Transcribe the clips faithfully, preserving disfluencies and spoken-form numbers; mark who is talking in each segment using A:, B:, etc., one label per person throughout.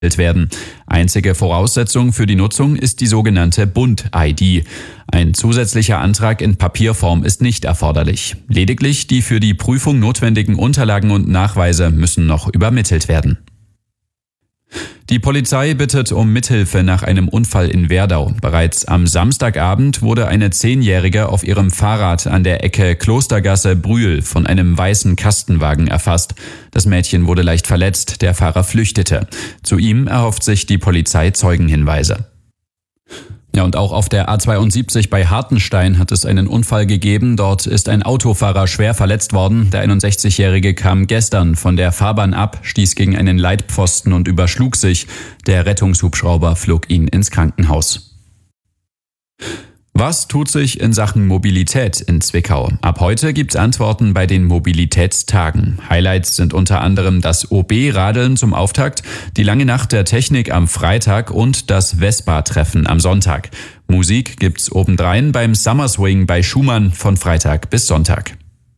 A: werden. Einzige Voraussetzung für die Nutzung ist die sogenannte Bund-I D. Ein zusätzlicher Antrag in Papierform ist nicht erforderlich. Lediglich die für die Prüfung notwendigen Unterlagen und Nachweise müssen noch übermittelt werden. Die Polizei bittet um Mithilfe nach einem Unfall in Werdau. Bereits am Samstagabend wurde eine Zehnjährige auf ihrem Fahrrad an der Ecke Klostergasse-Brühl von einem weißen Kastenwagen erfasst. Das Mädchen wurde leicht verletzt, der Fahrer flüchtete. Zu ihm erhofft sich die Polizei Zeugenhinweise. Ja, und auch auf der A zweiundsiebzig bei Hartenstein hat es einen Unfall gegeben. Dort ist ein Autofahrer schwer verletzt worden. Der einundsechzigjährige kam gestern von der Fahrbahn ab, stieß gegen einen Leitpfosten und überschlug sich. Der Rettungshubschrauber flog ihn ins Krankenhaus. Was tut sich in Sachen Mobilität in Zwickau? Ab heute gibt's Antworten bei den Mobilitätstagen. Highlights sind unter anderem das O B-Radeln zum Auftakt, die lange Nacht der Technik am Freitag und das Vespa-Treffen am Sonntag. Musik gibt's obendrein beim Summer Swing bei Schumann von Freitag bis Sonntag.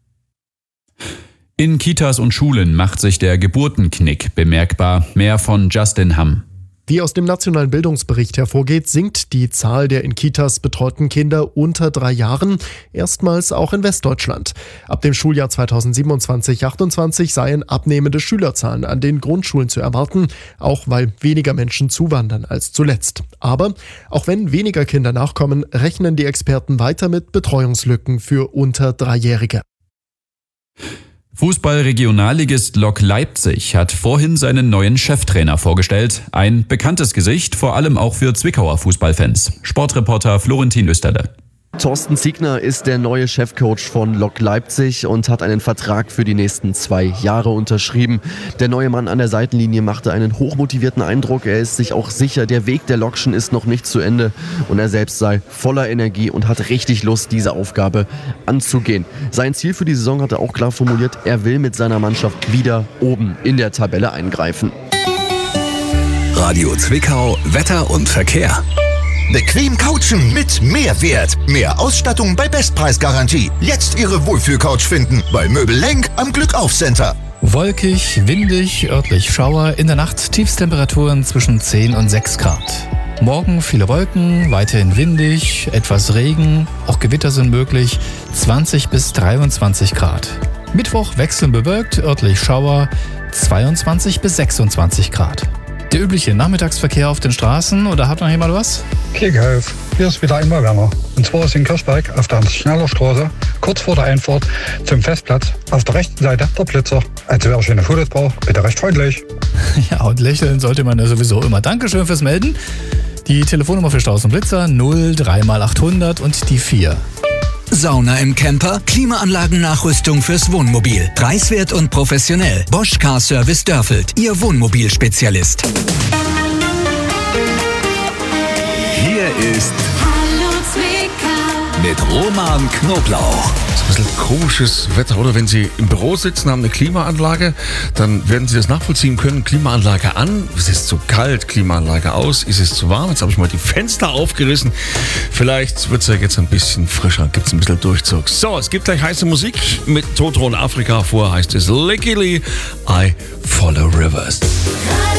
A: In Kitas und Schulen macht sich der Geburtenknick bemerkbar. Mehr von Justin Hamm.
B: Wie aus dem nationalen Bildungsbericht hervorgeht, sinkt die Zahl der in Kitas betreuten Kinder unter drei Jahren, erstmals auch in Westdeutschland. Ab dem Schuljahr zweitausendsiebenundzwanzig achtundzwanzig seien abnehmende Schülerzahlen an den Grundschulen zu erwarten, auch weil weniger Menschen zuwandern als zuletzt. Aber auch wenn weniger Kinder nachkommen, rechnen die Experten weiter mit Betreuungslücken für unter Dreijährige.
A: Fußball-Regionalligist Lok Leipzig hat vorhin seinen neuen Cheftrainer vorgestellt. Ein bekanntes Gesicht, vor allem auch für Zwickauer Fußballfans. Sportreporter Florentin Österle.
C: Thorsten Ziegner ist der neue Chefcoach von Lok Leipzig und hat einen Vertrag für die nächsten zwei Jahre unterschrieben. Der neue Mann an der Seitenlinie machte einen hochmotivierten Eindruck. Er ist sich auch sicher, der Weg der Lokschen ist noch nicht zu Ende und er selbst sei voller Energie und hat richtig Lust, diese Aufgabe anzugehen. Sein Ziel für die Saison hat er auch klar formuliert. Er will mit seiner Mannschaft wieder oben in der Tabelle eingreifen.
D: Radio Zwickau, Wetter und Verkehr.
E: Bequem couchen mit Mehrwert. Mehr Ausstattung bei Bestpreisgarantie. Jetzt Ihre Wohlfühlcouch finden bei Möbel Lenk am Glückauf-Center.
F: Wolkig, windig, örtlich Schauer. In der Nacht Tiefstemperaturen zwischen zehn und sechs Grad. Morgen viele Wolken, weiterhin windig, etwas Regen, auch Gewitter sind möglich, zwanzig bis dreiundzwanzig Grad. Mittwoch wechselnd bewölkt, örtlich Schauer, zweiundzwanzig bis sechsundzwanzig Grad. Der übliche Nachmittagsverkehr auf den Straßen, oder hat noch jemand was?
G: Kirchhof, hier ist wieder einmal wärmer. Und zwar ist in Kirchberg auf der Schnellerstraße, kurz vor der Einfahrt zum Festplatz, auf der rechten Seite der Blitzer. Also wer schöne Fotos braucht, bitte recht freundlich.
F: Ja, und lächeln sollte man ja sowieso immer. Dankeschön fürs Melden. Die Telefonnummer für Staus und Blitzer null drei mal achthundert und die vier.
D: Sauna im Camper, Klimaanlagennachrüstung fürs Wohnmobil. Preiswert und professionell. Bosch Car Service Dörfeld, Ihr Wohnmobilspezialist. Hier ist
H: Hallo Zwickau
D: mit Roman Knoblauch.
I: Das ist ein bisschen komisches Wetter, oder? Wenn Sie im Büro sitzen, haben eine Klimaanlage, dann werden Sie das nachvollziehen können. Klimaanlage an, es ist zu kalt, Klimaanlage aus, ist es zu warm. Jetzt habe ich mal die Fenster aufgerissen. Vielleicht wird es ja jetzt ein bisschen frischer, gibt es ein bisschen Durchzug. So, es gibt gleich heiße Musik mit Totron Afrika. Vorher heißt es Licky Lee, I Follow Rivers.